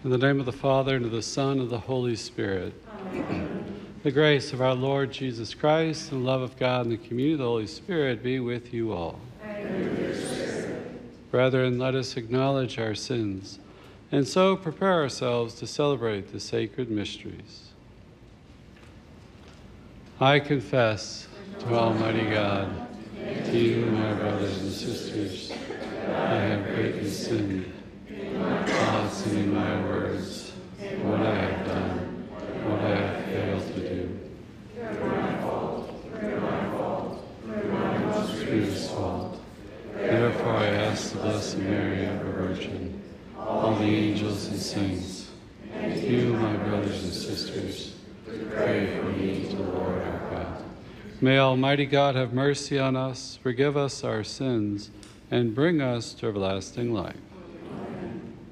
In the name of the Father, and of the Son, and of the Holy Spirit. Amen. The grace of our Lord Jesus Christ, and the love of God, and the communion of the Holy Spirit be with you all. And with your spirit. Brethren, let us acknowledge our sins, and so prepare ourselves to celebrate the sacred mysteries. I confess to Almighty God, to you, my brothers and sisters, I have greatly sinned in my thoughts and in my words, what I have done, what I have failed to do. Through my fault, my most Grievous fault. Therefore I ask the Blessed Mary, ever Virgin, all the angels and saints, and you, my brothers and sisters, to pray for me to the Lord our God. May Almighty God have mercy on us, forgive us our sins, and bring us to everlasting life.